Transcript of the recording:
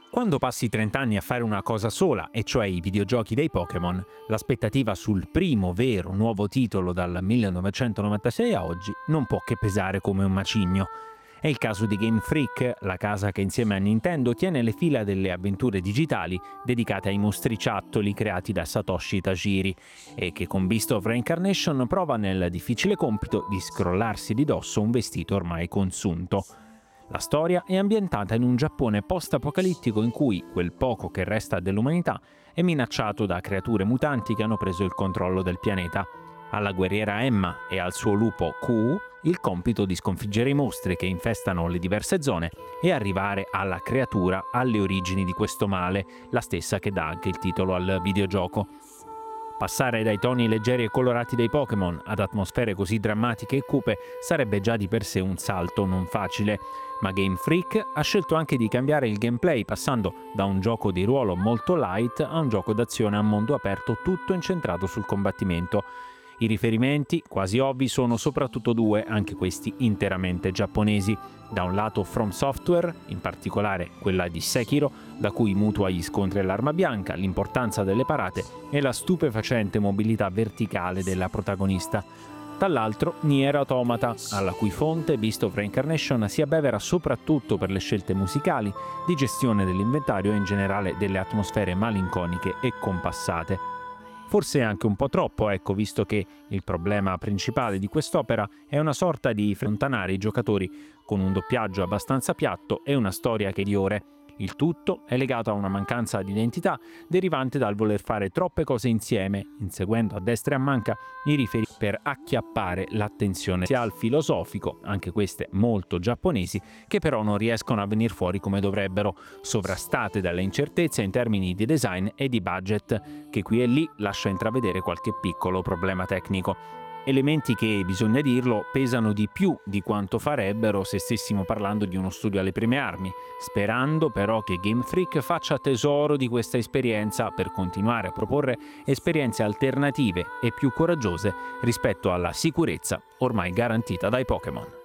Quando passi 30 anni a fare una cosa sola, e cioè i videogiochi dei Pokémon, l'aspettativa sul primo vero nuovo titolo dal 1996 a oggi non può che pesare come un macigno. È il caso di Game Freak, la casa che insieme a Nintendo tiene le fila delle avventure digitali dedicate ai mostriciattoli creati da Satoshi Tajiri e che con Beast of Reincarnation prova nel difficile compito di scrollarsi di dosso un vestito ormai consunto. La storia è ambientata in un Giappone post-apocalittico in cui quel poco che resta dell'umanità è minacciato da creature mutanti che hanno preso il controllo del pianeta. Alla guerriera Emma e al suo lupo Ku il compito di sconfiggere i mostri che infestano le diverse zone e arrivare alla creatura alle origini di questo male, la stessa che dà anche il titolo al videogioco. Passare dai toni leggeri e colorati dei Pokémon ad atmosfere così drammatiche e cupe sarebbe già di per sé un salto non facile, ma Game Freak ha scelto anche di cambiare il gameplay passando da un gioco di ruolo molto light a un gioco d'azione a mondo aperto tutto incentrato sul combattimento. I riferimenti, quasi ovvi, sono soprattutto due, anche questi interamente giapponesi. Da un lato From Software, in particolare quella di Sekiro, da cui mutua gli scontri all'arma bianca, l'importanza delle parate e la stupefacente mobilità verticale della protagonista. Dall'altro Nier Automata, alla cui fonte Beast of Reincarnation si abbevera soprattutto per le scelte musicali, di gestione dell'inventario e in generale delle atmosfere malinconiche e compassate. Forse anche un po' troppo, visto che il problema principale di quest'opera è una sorta di allontanare i giocatori con un doppiaggio abbastanza piatto e una storia che di ore. Il tutto è legato a una mancanza di identità derivante dal voler fare troppe cose insieme, inseguendo a destra e a manca i riferimenti per acchiappare l'attenzione sia al filosofico, anche queste molto giapponesi, che però non riescono a venire fuori come dovrebbero, sovrastate dalle incertezze in termini di design e di budget, che qui e lì lascia intravedere qualche piccolo problema tecnico. Elementi che, bisogna dirlo, pesano di più di quanto farebbero se stessimo parlando di uno studio alle prime armi, sperando però che Game Freak faccia tesoro di questa esperienza per continuare a proporre esperienze alternative e più coraggiose rispetto alla sicurezza ormai garantita dai Pokémon.